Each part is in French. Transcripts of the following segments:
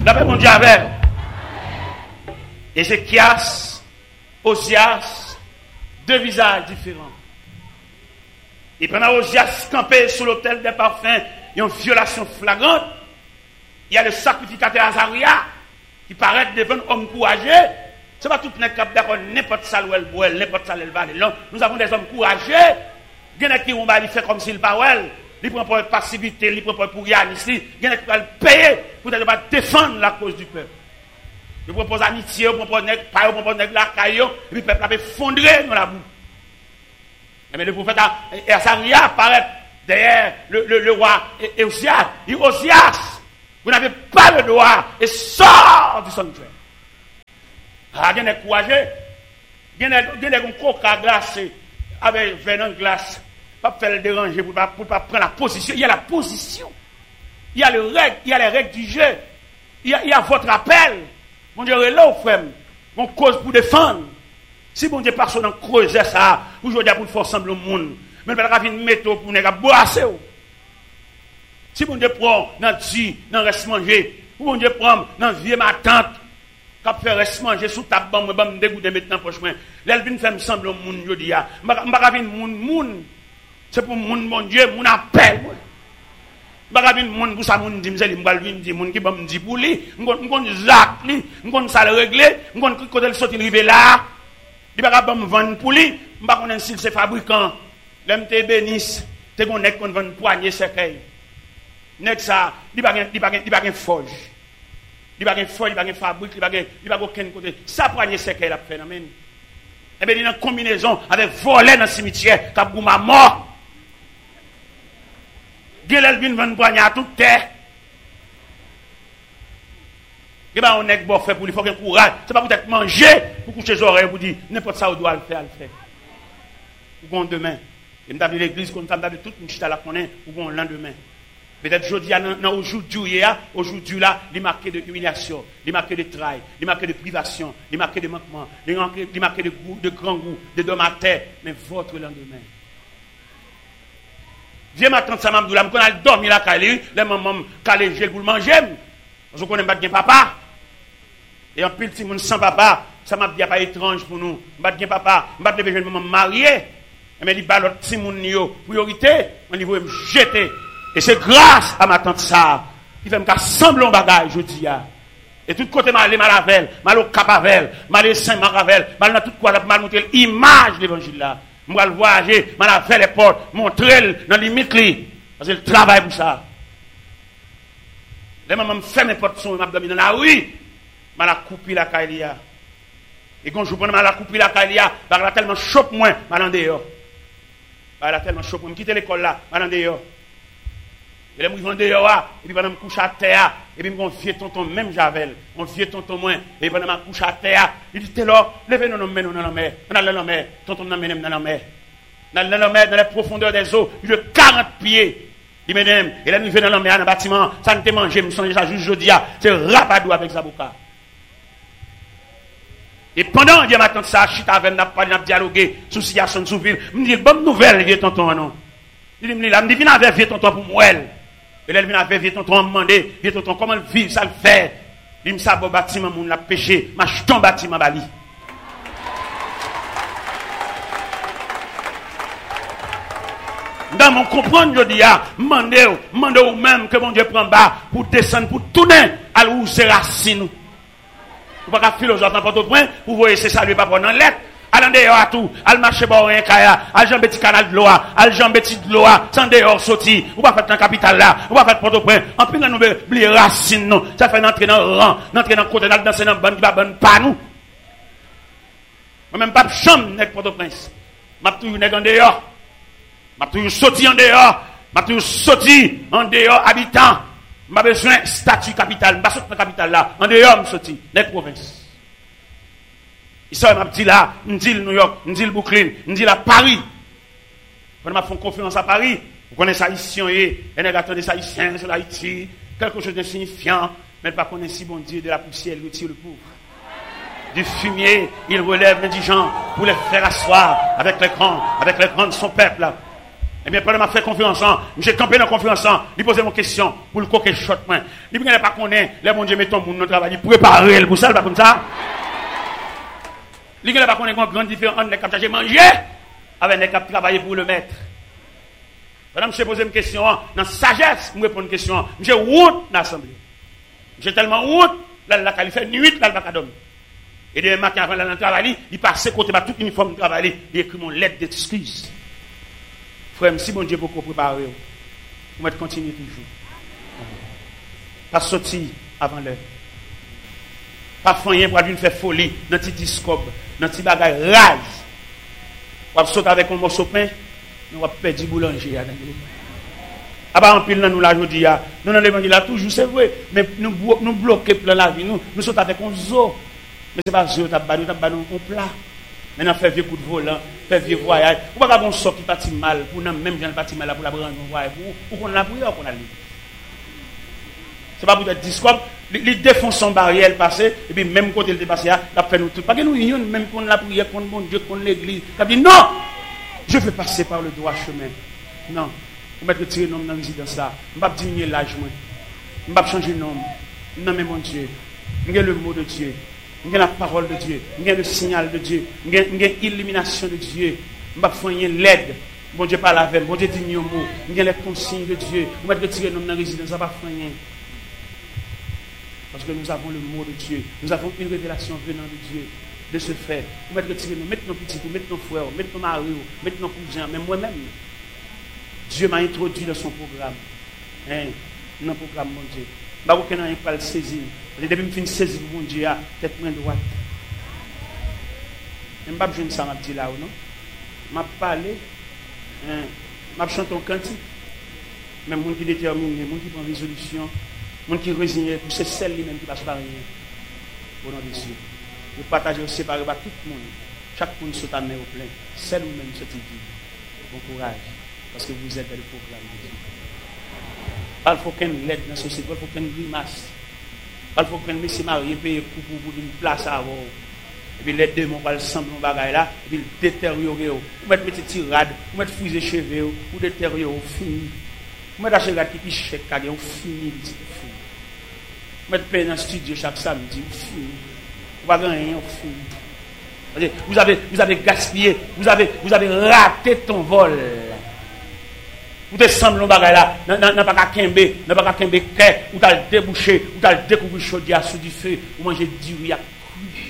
D'après mon Dieu avec. Ézéchias, Osias, deux visages différents. Et pendant Osias campé sous l'autel des parfums, il y a une violation flagrante. Il y a le sacrificateur Azaria qui paraît devant un homme courageux. Ce n'est pas tout le monde qui d'accord n'importe ça où elle boit, n'importe ça où elle va. Non, nous avons des hommes courageux. Il y en a qui vont faire comme s'il parle. Ils prennent pour passivité, ils prennent pour rien ici. Il y en a qui vont payer pour défendre la cause du peuple. Ils proposent amitié, ils proposent la caillou, et puis le peuple a fondré dans la boue. Mais le prophète Azaria apparaît derrière le roi Osias. Il dit Osias, vous n'avez pas le droit et sort du sanctuaire. Ah, il y a des courageux. Il y a des coca glacés avec venin glace. Pas faire le déranger pour pas prendre la position. Il y a la position. Il y a les règles du jeu. Il y a votre appel. Mon Dieu est là, frère. Mon cause pour défendre. Si mon Dieu personne en creuser ça, aujourd'hui pour faire sembler au monde. Mais le pas une méthode pour ne boisser. Si mon Dieu prend dans le reste manger, ou mon Dieu prend dans vieux ma tante, qui fait reste manger sous ta banque, je me dégoûter maintenant pour moi. L'elvin fait me sembler au monde aujourd'hui. Je ne pas monde. C'est pour mon Dieu, mon appel. Je ne pas monde pour ça, mon dit, je ne mon qui me dit pour lui, je ne Jacques, je ne ça le régler, je ne quand elle sortir river là, il ne va pas me vendre pour lui, je ne sais pas si c'est fabricant. L'MT bénisse, tu connais qu'on vend poignée cercueil. Nek ça, il va pas forge. Il va pas forge, il va pas fabrique, il va pas aucun côté. Ça poignée cercueil la phénomène. Eh bien, il y a une combinaison avec voler dans le cimetière, qui a ma mort. Gélel vient vendre poignée à toute terre. Et bien, on est bon fait pour lui, il faut qu'il courage. C'est pas pour être mangé, pour coucher les oreilles, pour dire n'importe ça, on doit le faire, Pour demain. Et nous avons l'église, comme nous avons toute une chita la connaît, pour le lendemain. Peut-être aujourd'hui, aujourd'hui là, il est marqué de humiliation, il est marqué de travail, il est marqué de privation, il est marqué de manquement, il est marqué de goût, de grand goût, de dom à terre, mais votre lendemain. Viens ma tante Samam Doula, quand elle dormir là, les mamans, calé gel pour le manger, parce qu'on connaît pas bien papa. Et en plus, si mon sans papa, ça m'a dit pas étrange pour nous. Pas bien papa, pas de jeune maman mariée. Mais il balot si mon yo priorité, on niveau me jeter. Et c'est grâce à ma tante ça qui fait me sembler un bagage aujourd'hui. Et tout côté mal malavel, mal au capavel, mal saint maravel, mal dans tout quoi là mal montrer l'image de l'évangile là. Moi le voyager, mal faire les portes, montrer dans limite li parce que le travail pour ça. Les mamans me fait mes portes son m'a dormi dans la rue, mal a coupé la caïlia. Et quand je prends mal a coupé la caïlia, par là tellement chope moins mal en dehors. Par là tellement chope moi quitter l'école là, mal en dehors. Et là, je vais dehors, et puis pendant que je me couche à terre, et puis mon vieux tonton, même Javel, mon vieux tonton moins, et pendant que je me couche à terre, il dit, t'es là, levez nous dans la mer, dans la mer, tonton nous mène dans la mer. Dans la mer, dans la profondeur des eaux, il de 40 pieds. Il m'aime, et là, nous venons dans la mer, dans le bâtiment, ça ne te mange, je me sens déjà juste jeudi, c'est rapadou avec Zabouka. Et pendant que je m'attends ça, je suis avec n'a pas dialogué, sous situation sous ville, je me dis, bonne nouvelle, vieux tonton, non. Il me dit, là, je me dis, viens avec vieux tonton pour moi. Et là, il vient avec vieux tonton demandé, vieux tonton, comment le vivre, ça le fait. Il me dit, bon bâtiment, mon l'a péché, ma jeton bâtiment bali. Dans mon comprendre, je dis, mandez ou même que mon Dieu prend bas pour descendre, pour tourner à l'où ses racines. Vous ne pouvez pas philosophe n'importe point, vous voyez, c'est ça, lui, pas prendre en lettre. Allez dehors à tout, allez marcher par un kaya, allez jambe petit canal de l'eau, allez jambe petit de l'eau, sans dehors sorti, ou pas faire dans la capitale là, ou pas faire Port-au-Prince, en plus nous oublier racines nous, ça fait entrer dans le rang, entrer dans le côté, danser dans le ban qui va bonne pas nous. Moi même pas de chambre avec Port-au-Prince. M'a toujours nèg en dehors. M'a toujours sorti en dehors, m'a toujours sorti en dehors habitant. M'a besoin statut capitale, m'a sorti dans la capitale là, en dehors m'a sorti, nèg province. Il m'a dit là, me dit New York, me dit le Brooklyn, me dit là Paris. Quand m'a fait confiance à Paris, vous connaissez ça ici, et attendez ça ici, sur Haïti, quelque chose d'insignifiant, mais pas connaître si bon Dieu de la poussière, il retire le pauvre. Du fumier, il relève l'indigent pour les faire asseoir avec les grands de son peuple. Eh bien, pendant que je fais conférence, j'ai campé dans la conférence, il posait mon question pour le coquet shot. Il ne pas connaître, les bon Dieu met ton monde dans le travail, il prépare pour ça, pas comme ça. Il ne pas connaître une grande différence entre les cap de manger avec les cap travailler pour le maître. Pendant que je pose une question, dans sagesse, je réponds une question. J'ai honte dans l'assemblée. J'ai tellement honte, là, il fait nuit, là, il va dormir. Et demain matin, avant d'aller travailler, il passe côté de tout uniforme de travail, il écrit mon lettre d'excuse. Frère, si bon Dieu beaucoup préparer, vous mettez continuer toujours. Pas sortir avant l'heure. Pas faire rien pour faire folie dans petit discob, dans petit bagage rage. Ou sauter avec un morceau de pain, nous va perdre du boulanger. Ah bah en pile nous la jodi a. Nous dans l'évangile là toujours c'est vrai, mais nous bloquer plein la vie, nous sautons avec un zoo. Mais c'est pas zoo, t'as battu un plat. Maintenant faire vieux coup de volant, faire vieux voyage. Ou pas bon sort qui parti mal pour nous même gens parti mal pour la prendre un voyage pour qu'on la prière qu'on a lu. C'est pas pour être discours, les défonce son barrière passé et puis même côté le dépassé là, la fait nous tout. Pas que nous unions même qu'on la prière contre mon Dieu, contre l'église. Ça dit non. Je veux passer par le droit chemin. Non. Vous mettez retirer nom dans la résidence là. Je ne vais pas diminuer l'âge. Je ne vais pas changer de nom. Non, mais mon Dieu. J'ai le mot de Dieu. J'ai la parole de Dieu. J'ai le signal de Dieu. J'ai l'illumination de Dieu. Je ne vais pas faire l'aide. Bon Dieu parle avec. Bon Dieu dit un mot. J'ai les consignes de Dieu. Vous mettez retirer nom dans la résidence. Ça ne va pas faire rien. Parce que nous avons le mot de Dieu. Nous avons une révélation venant de Dieu. De ce fait, vous mettez retirer nous, mettez nos petits, mettez nos frères, mettez nos maris, mettez nos cousins, même moi-même. Dieu m'a introduit dans son programme. Dans le programme, mon Dieu. Je ne peux pas le saisir. Depuis que je finis de saisir mon Dieu, tête main droite. Je ne peux pas jouer ça, je là ou non. Je vais parler, je vais chanter un cantique. Même les gens qui déterminent, les gens qui prennent résolution, les gens qui résignent, c'est celle-là même qui passe par rien. Au nom de Dieu. Vous partagez séparé par tout le monde. Chaque monde saute à main au plein. C'est nous-mêmes cette vie. Bon courage. Parce que vous êtes dans le programme de Dieu. Il faut qu'un l'aide dans la société. Il faut qu'un grimace. Il faut qu'un monsieur marié paye pour une place à avoir. Et puis les deux m'ont pas le semble de bagaille là. Et puis détériorer. Vous mettez des tirades. Vous mettez frisé cheveux. Vous détériorer. Fini. Vous mettez acheter qui piche chèque. Vous fini. Vous mettez payer dans le studio chaque samedi. Vous fini. Vous avez gaspillé, vous avez raté ton vol. Vous êtes semblé là, n'a pas qu'à kembe, n'a pas qu'à kembe, vous allez déboucher, vous allez découvrir chaudière sous du feu, vous mangez du riz à cru.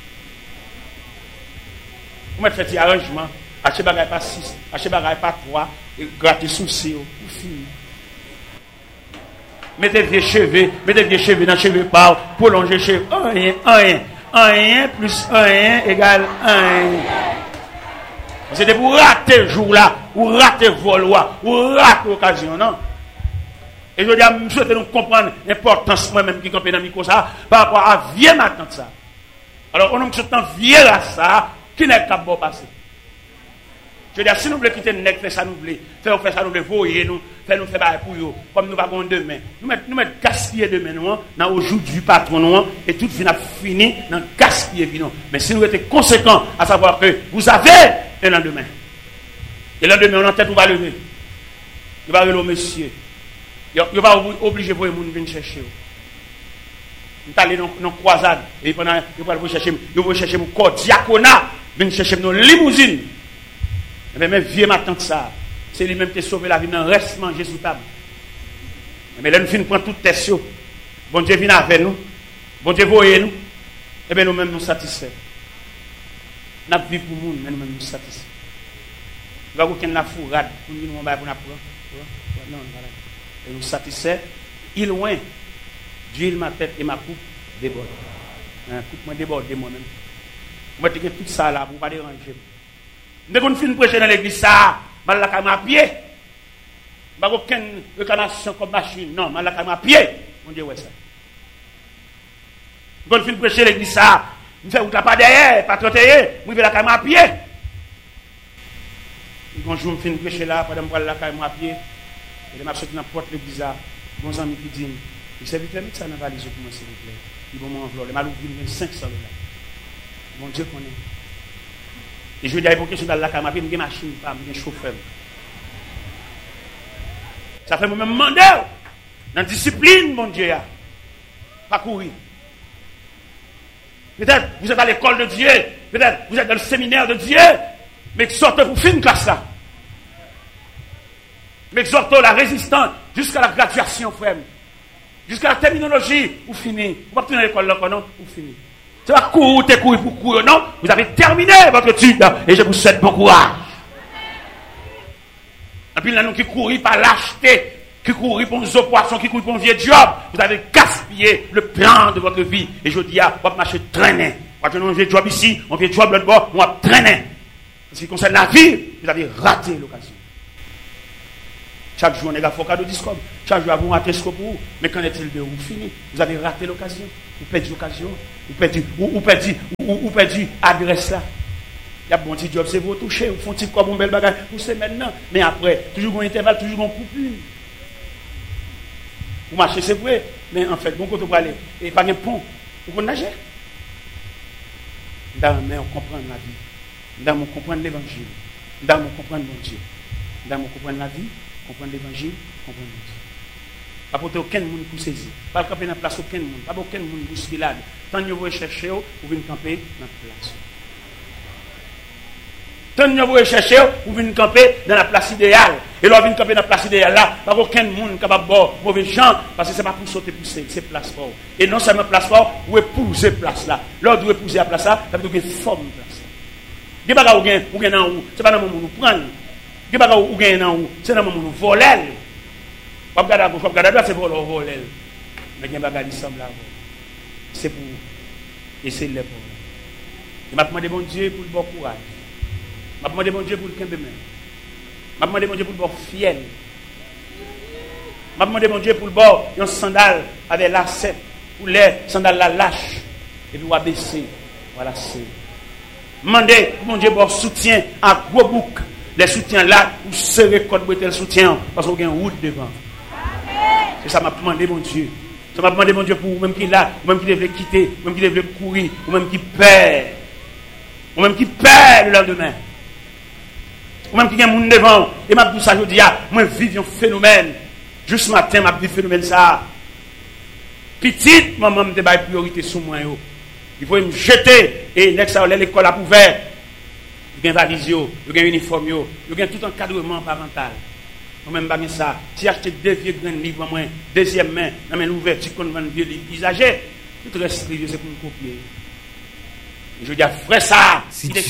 Vous mettez fait arrangement, achetez bagaille pas 6, achetez bagaille pas 3, et grattez sous C, vous finissez. Mettez vieux cheveux dans cheveux par, prolongez cheveux, rien. 1 plus 1 égale 1. C'était pour rater le jour là, ou rater le vol, ou rater l'occasion, non? Et je dis à souhaite nous comprendre l'importance moi-même qui campé dans le micro ça, par rapport à vieux matin ça. Alors, on nous souhaite vieux à ça, qui n'est pas bon passé. Je veux dire, si nous voulons quitter le nec, faire ça nous voulons, faire ça nous voulons, voyer nous, faire pour eux, comme nous avons demain. Nous mettons gaspiller demain, nous, dans aujourd'hui patron, nous, et tout vient fini dans gaspiller, nous. Mais si nous étions conséquents, à savoir que vous avez un lendemain. Et le lendemain, on en tête, on va lever. Il va lever, monsieur. Il va obliger pour les gens de venir chercher. Nous allons aller dans une croisade, et pendant, il va chercher mon corps diaconat, venir chercher nos limousines. Mais même vieux matin que ça, c'est lui-même qui a sauvé la vie, non reste manger sous table. Mais là, nous finissons prendre toute tête. Bon Dieu vient avec nous. Bon Dieu voyez nous. Et bien nous-mêmes nous satisfaits. Nous vivons pour nous, mais nous-mêmes nous satisfaits. Nous avons aucune la fourrade pour nous pour nous non, voilà. Et nous satisfaits. Il loin, d'huile ma tête et ma coupe déborde. Coupe moi déborde moi-même. Moi, je tout ça là pour ne pas déranger. Dès qu'on finit de prêcher dans l'église, ça, je vais à pied. Je n'ai aucune réclamation comme machine. Non, je vais à pied. Mon Dieu, ouais ça. Dès qu'on finit de prêcher dans l'église, ça, je fais pas derrière, pas trotter, je vais à pied. Quand je finis de prêcher là, pendant que je vais à pied, et je vais sortir dans la porte de l'église, mon ami qui dit, il s'est vite mettre ça dans la valise pour moi, s'il vous plaît. Ils vont m'envoler. Les malous viennent 500 $. Mon Dieu connaît. Et je veux dire, pour que je suis dans la caméra, je n'ai pas de machine, je n'ai pas de chauffeur. Ça fait moi-même demander dans la discipline, mon Dieu. Pas courir. Peut-être vous êtes à l'école de Dieu. Peut-être vous êtes dans le séminaire de Dieu. Mais sortez pour finir une classe là. Mais sortez la résistance jusqu'à la graduation, frère. Jusqu'à la terminologie, vous finissez. Vous ne pouvez pas à l'école là, non? Vous finissez. C'est pas courir pour courir, non? Vous avez terminé votre étude et je vous souhaite bon courage. Et puis là, nous qui courons par lâcheté, qui courent pour nos poissons, qui courent pour un vieux job, vous avez gaspillé le plan de votre vie. Et je dis, vous va marcher traîner. Quand on a un vieux job ici, un vieux job l'autre bord, on va traîner. En ce qui concerne la vie, vous avez raté l'occasion. Chaque jour, on est à Focado Discord. Chaque jour, vous ratez ce que pour vous. Mais qu'en est-il de vous fini? Vous avez raté l'occasion. Vous perdez l'occasion. Vous perdez l'adresse là. Il y a un bon petit job, c'est vous toucher. Vous font un petit comme un bel bagage. Vous savez maintenant. Mais après, toujours un intervalle, toujours un coupure. Vous marchez, c'est vrai. Mais en fait, bon côté pour aller. Et pas un pont. Vous pouvez nager. Mais on comprend la vie. On comprend l'évangile. On comprend mon Dieu. On comprend la vie. Comprendre l'évangile, comprendre le Dieu. Pas pour aucun monde pour saisir. Pas camper dans la place aucun monde. Pas aucun monde pour se filade. Tant que vous recherchez, vous venez camper dans la place. Tant que vous recherchez, vous venez camper dans la place idéale. Et là, vous venez camper dans la place idéale là. Pas aucun monde capable de boire mauvais gens. Parce que ce n'est pas pour sauter pour c'est place fort. Et non seulement place fort, vous épousez place là. Là, vous épouser la place là, ça veut dire que vous avez forme place là. Vous avez vous gagnez en haut. Ce n'est pas dans le moment où vous prenez. Vous gagnez en haut. C'est dans le moment où vous volez. Vous regardez à gauche, vous regardez à droite, c'est pour le voler. Mais il y a des choses qui c'est pour essayer de les pour. Je m'a demandé mon Dieu pour le bon courage. Je m'a demandé mon Dieu pour le kembe. Je m'a demandé mon Dieu pour le bon fiel. Je m'a demandé mon Dieu pour le bon un sandal avec lacet. Pour les sandales la lâche. Et puis on va baisser. Voilà, c'est. Demandez mon Dieu pour soutien à gros bouc. Les soutiens là, vous serez code pour tel soutien. Parce qu'on a une route devant. C'est ça m'a demandé mon Dieu. Ça m'a demandé mon Dieu pour vous-même qui est là, vous-même qui devez quitter, vous-même qui devez courir, vous-même qui perd. Vous-même qui perd le lendemain. Vous-même qui a un monde devant. Et m'a dit ça, je dis, moi, vive un phénomène. Juste ce matin, m'a dit phénomène ça. Petite, maman me dit priorité sur moi. Il faut me jeter. Et next à l'école a ouvert. Il y a un valise, il y a un uniforme, il y a tout encadrement parental. Moi-même, pas ça. Si acheter 2 vieux grands livres, moi, deuxième main, dans l'ouverture qu'on vend vieux livres usagés, tout reste c'est pour me copier. Je dis, frère, ça.